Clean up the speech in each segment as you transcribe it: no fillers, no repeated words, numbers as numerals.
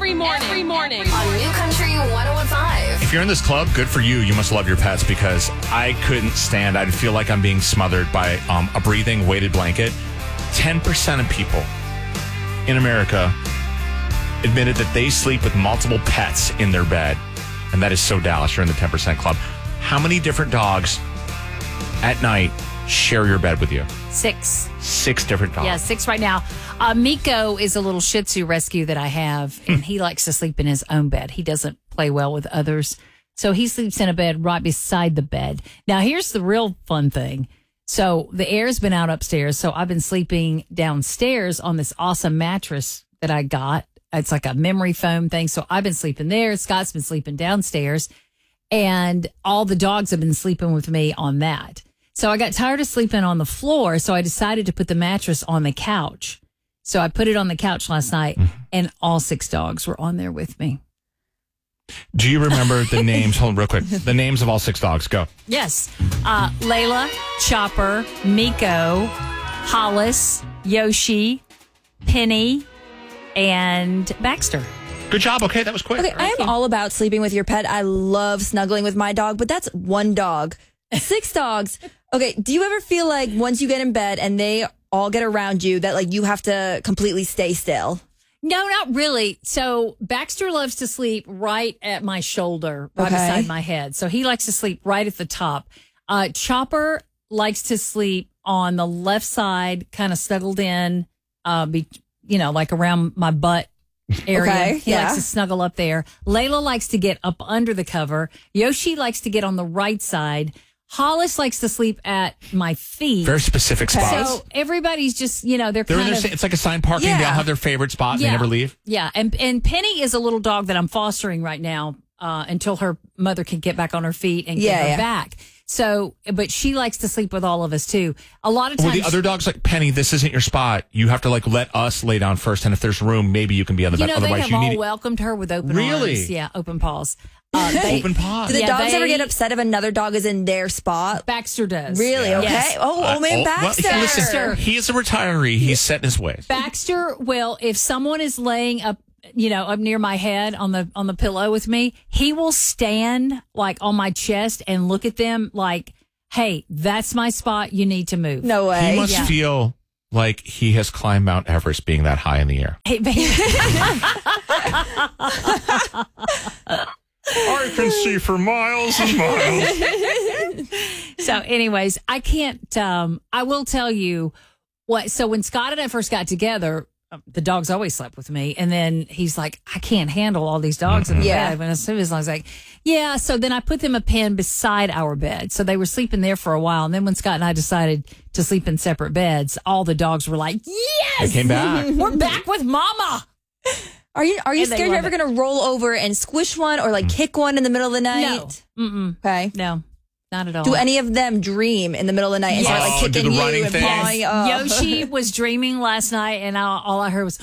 every morning. On New Country 101.5. If you're in this club, good for you. You must love your pets because I couldn't stand. I'd feel like I'm being smothered by a breathing weighted blanket. 10% of people in America admitted that they sleep with multiple pets in their bed. And that is so Dallas. You're in the 10% club. How many different dogs at night share your bed with you? 6. 6 different dogs. Yeah, 6 right now. Miko is a little Shih Tzu rescue that I have, and he likes to sleep in his own bed. He doesn't play well with others. So he sleeps in a bed right beside the bed. Now, here's the real fun thing. So the air's been out upstairs, so I've been sleeping downstairs on this awesome mattress that I got. It's like a memory foam thing. So I've been sleeping there. Scott's been sleeping downstairs, and all the dogs have been sleeping with me on that. So I got tired of sleeping on the floor, so I decided to put the mattress on the couch. So I put it on the couch last night, and all 6 dogs were on there with me. Do you remember the names? Hold on real quick. The names of all 6 dogs. Go. Yes. Layla, Chopper, Miko, Hollis, Yoshi, Penny, and Baxter. Good job. Okay, that was quick. Okay, I am all about sleeping with your pet. I love snuggling with my dog, but that's one dog. 6 dogs. Okay, do you ever feel like once you get in bed and they all get around you that like you have to completely stay still? No, not really. So Baxter loves to sleep right at my shoulder, right Okay. beside my head. So he likes to sleep right at the top. Chopper likes to sleep on the left side, kind of snuggled in, like around my butt area. Okay, He yeah. likes to snuggle up there. Layla likes to get up under the cover. Yoshi likes to get on the right side. Hollis likes to sleep at my feet. Very specific spots. So everybody's just, they're They're in kind their, of... it's like assigned parking. Yeah. They all have their favorite spot. And they never leave. Yeah, and Penny is a little dog that I'm fostering right now until her mother can get back on her feet and get her back. So, but she likes to sleep with all of us too. A lot of times, Well, the other dog's like, Penny, this isn't your spot. You have to let us lay down first, and if there's room, maybe you can be on the bed. they Otherwise, have you all need welcomed her with open Really? arms. Yeah, open paws. open paws. Do the dogs ever get upset if another dog is in their spot? Baxter does. Really? Yeah. Okay. Yes. Oh, man, Baxter. Well, listen, he is a retiree. He's set in his ways. Baxter will, if someone is laying up, up near my head on the pillow with me, he will stand like on my chest and look at them like, hey, that's my spot. You need to move. No way. He must feel like he has climbed Mount Everest being that high in the air. Hey, baby. I can see for miles and miles. So anyways, I can't, I will tell you what, so when Scott and I first got together, the dogs always slept with me. And then he's like, I can't handle all these dogs in the bed. And as soon as I was like, yeah. So then I put them a pen beside our bed. So they were sleeping there for a while. And then when Scott and I decided to sleep in separate beds, all the dogs were like, yes, They came back. we're back with mama. Are you And they scared you're love ever going to roll over and squish one or like kick one in the middle of the night? No. Mm-mm. Okay. No, not at all. Do any of them dream in the middle of the night and start like Oh, do kicking the you running and thing? pawing? Oh. Yoshi was dreaming last night, and all I heard was,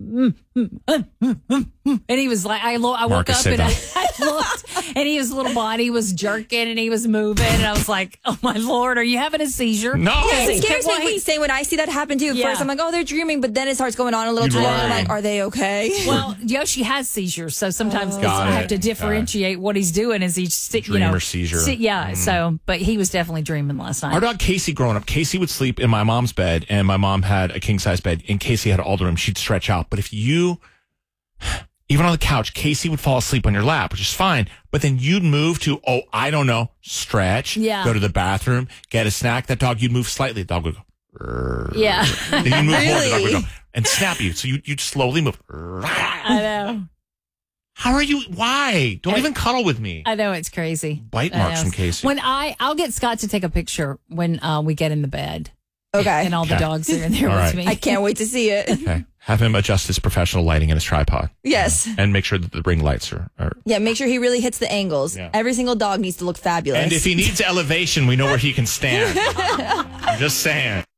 and he was like, I woke Marcus, up sit and down. I looked, and his little body was jerking, and he was moving, and I was like, oh my Lord, are you having a seizure? No. Yeah, it scares me. Wait. Wait, say when I see that happen too. At Yeah. first, I'm like, oh, they're dreaming, but then it starts going on a little You'd too long. worry. I'm like, are they okay? Well, Yoshi has seizures, so sometimes Got I it. have to differentiate what he's doing. Is he Dream or seizure. So, but he was definitely dreaming last night. Our dog Casey growing up, Casey would sleep in my mom's bed, and my mom had a king-size bed, and Casey had all the room. She'd stretch out. But if you, even on the couch, Casey would fall asleep on your lap, which is fine. But then you'd move to, stretch, go to the bathroom, get a snack. That dog, you'd move slightly. The dog would go, Yeah, then you'd move more, the dog would Really? go, and snap you. So you'd slowly move. I know. How are you? Why? Don't even cuddle with me. I know, it's crazy. Bite I marks know. from Casey. When I'll get Scott to take a picture when we get in the bed. Okay. And all the Okay. dogs are in there All with right. me. I can't wait to see it. Okay. Have him adjust his professional lighting in his tripod. Yes. And make sure that the ring lights are. Yeah, make sure he really hits the angles. Yeah. Every single dog needs to look fabulous. And if he needs elevation, we know where he can stand. I'm just saying.